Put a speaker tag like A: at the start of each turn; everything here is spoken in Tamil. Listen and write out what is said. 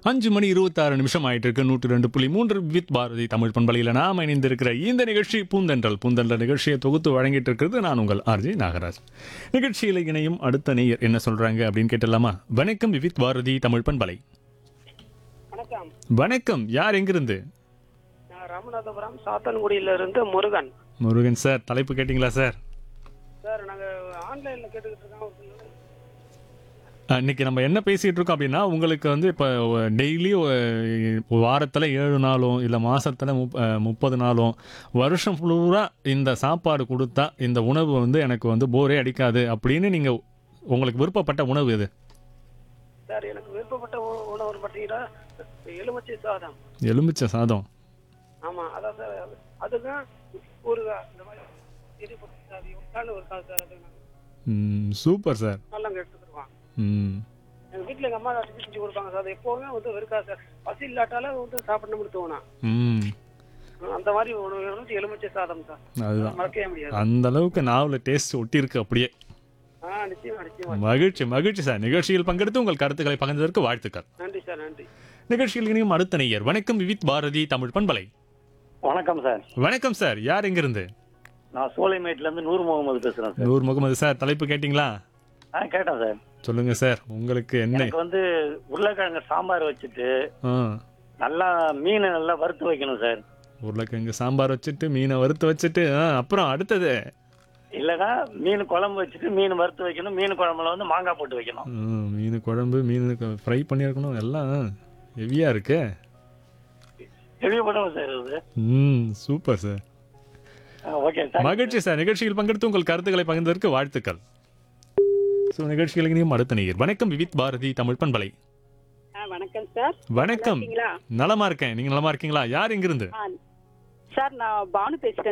A: 5:26 ஆயிட்டு இருக்கு. 102.3 வித் பாரதி தமிழ் பண்பலையில் நாம் இணைந்திருக்கிற இந்த நிகழ்ச்சி பூந்தென்றல் நிகழ்ச்சியை தொகுத்து வழங்கிட்டு இருக்கிறது நான் உங்கள் ஆர்ஜி நாகராஜ். நிகழ்ச்சியில் இணையும் அடுத்த நேயர் என்ன சொல்றாங்க அப்படின்னு கேட்டலாமா? வணக்கம் வித் பாரதி தமிழ் பண்பலை.
B: வணக்கம்.
A: வணக்கம், யார் எங்கிருந்து?
B: நான் ராமநாதபுரம் சாத்தன்குடியிலிருந்து முருகன்.
A: முருகன் சார், தலைப்பு கேட்டிங்களா சார்?
B: சார் நாங்கள் ஆன்லைனில் கேட்டுக்கிட்டு இருக்கோம்.
A: இன்னைக்கு நம்ம என்ன பேசிகிட்டு இருக்கோம் அப்படின்னா, உங்களுக்கு வந்து இப்போ டெய்லி வாரத்தில் 7 நாளும் இல்லை மாதத்தில் 30 நாளும் வருஷம் ஃபுல்லாக இந்த சாப்பாடு கொடுத்தா இந்த உணவு வந்து எனக்கு வந்து போரே அடிக்காது அப்படின்னு நீங்கள் உங்களுக்கு விருப்பப்பட்ட உணவு எது?
B: சார் எனக்கு விருப்பப்பட்ட உணவு பார்த்தீங்கன்னா எலுமிச்சை சாதம்.
A: எலுமிச்சை சாதம்.
B: ஆமாம், அதான் சார். அதுதான் ஊறுகாய் இந்த மாதிரி இது சார் ஒரு சார் சார் அது
A: சூப்பர் சார்.
B: நல்லா எடுத்துக்கிடுவான்.
A: ம்
B: எங்கள் வீட்டில் எங்கள் அம்மா செஞ்சு கொடுப்பாங்க சார். அது எப்போவுமே வந்து இருக்கா சார். பசி இல்லாட்டாலும் வந்து சாப்பிடணும்னு தோணும்.
A: ம்
B: அந்த மாதிரி ஒரு எலுமிச்சை சாதம் சார்.
A: அதுதான்,
B: மறக்கவே முடியாது.
A: அந்த அளவுக்கு நாவில் டேஸ்ட் ஒட்டி இருக்கு அப்படியே.
B: நிச்சயமா நிச்சயமா.
A: மகிழ்ச்சி சார். நிகழ்ச்சியில் பங்கெடுத்து உங்கள் கருத்துக்களை பகிர்ந்ததற்கு வாழ்த்துக்கள்.
B: நன்றி சார், நன்றி.
A: நிகழ்ச்சியில் இனியும் அடுத்த நேயர். வணக்கம் வித் பாரதி தமிழ் பண்பலை.
C: வணக்கம் சார்.
A: வணக்கம் சார், யார் எங்கிருந்து?
C: நான் சோலைமேட்ல இருந்து நூர் முகமது பேசுறேன் சார்.
A: நூர் முகமது சார், தலைப்பு கேட்டிங்களா?
C: கேட்டேன் சார்.
A: சொல்லுங்க சார், உங்களுக்கு என்ன?
C: எனக்கு வந்து உருளைக்கிழங்கு சாம்பார் வச்சுட்டு நல்லா மீன் நல்லா வறுத்து வைக்கணும் சார்.
A: உருளைக்கிழங்கு சாம்பார் வச்சுட்டு மீனை வறுத்து வச்சுட்டு அப்புறம் அடுத்தது
C: இல்லைன்னா மீன் குழம்பு வச்சுட்டு மீன் வறுத்து வைக்கணும். மீன் குழம்புல வந்து மாங்காய் போட்டு வைக்கணும்.
A: மீன் குழம்பு, மீன் ஃப்ரை பண்ணியிருக்கணும். எல்லாம் ஹெவியா இருக்கு.
C: ஹெவி பண்ணுவோம் சார் இது.
A: Super sir.
C: ஓகே,
A: மகிழ்ச்சி சார். நிகழ்ச்சியில் பங்கெடுத்து உங்கள் கருத்துக்களை பகிர்ந்ததற்கு வாழ்த்துக்கள். ஸோ நிகழ்ச்சியில் இனியும் அடுத்த நேயர். வணக்கம் வித் பாரதி தமிழ் பண்பலை.
D: வணக்கம் சார்.
A: வணக்கம், நலமா இருக்கேன். நீங்க நலமா இருக்கீங்களா? யார் எங்கிருந்து?
D: சார் நான் பானு பேசுறேன்